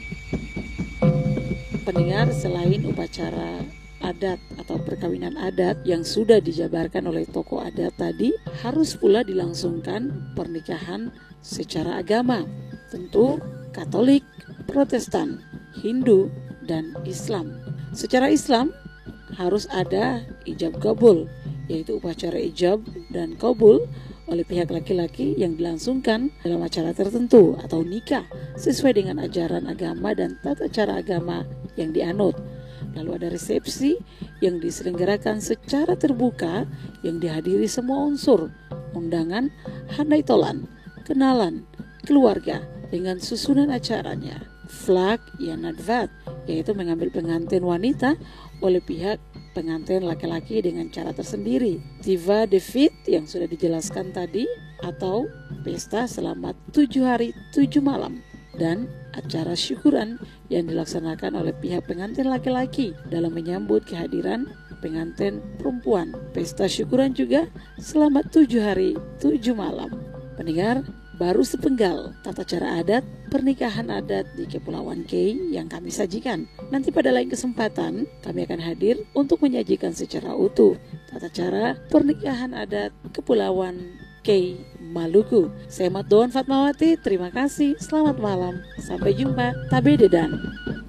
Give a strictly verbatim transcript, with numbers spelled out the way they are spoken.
Pendengar, selain upacara adat atau perkawinan adat yang sudah dijabarkan oleh tokoh adat tadi, harus pula dilangsungkan pernikahan secara agama. Tentu Katolik, Protestan, Hindu, dan Islam. Secara Islam harus ada ijab kabul, yaitu upacara ijab dan kabul oleh pihak laki-laki yang dilangsungkan dalam acara tertentu atau nikah sesuai dengan ajaran agama dan tata cara agama yang dianut. Lalu ada resepsi yang diselenggarakan secara terbuka yang dihadiri semua unsur, undangan, handai tolan, kenalan, keluarga dengan susunan acaranya. Flag Yanadvat, yaitu mengambil pengantin wanita oleh pihak pengantin laki-laki dengan cara tersendiri. Tiva Devit yang sudah dijelaskan tadi, atau pesta selama tujuh hari tujuh malam, dan acara syukuran yang dilaksanakan oleh pihak pengantin laki-laki dalam menyambut kehadiran pengantin perempuan. Pesta syukuran juga selama tujuh hari tujuh malam. Pendengar, baru sepenggal tata cara adat pernikahan adat di Kepulauan K yang kami sajikan. Nanti pada lain kesempatan kami akan hadir untuk menyajikan secara utuh tata cara pernikahan adat Kepulauan K Maluku. Saya Mat Doan Fatmawati, terima kasih, selamat malam, sampai jumpa, tabededan.